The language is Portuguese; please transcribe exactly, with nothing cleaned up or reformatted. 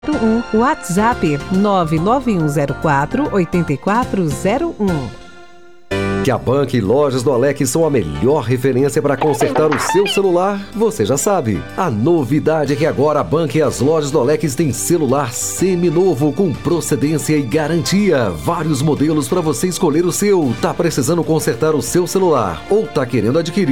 um, WhatsApp nove nove um zero quatro oito quatro zero um. Que a Bank e Lojas do Alex são a melhor referência para consertar o seu celular, você já sabe. A novidade é que agora a Bank e as Lojas do Alex têm celular seminovo com procedência e garantia. Vários modelos para você escolher o seu. Tá precisando consertar o seu celular ou tá querendo adquirir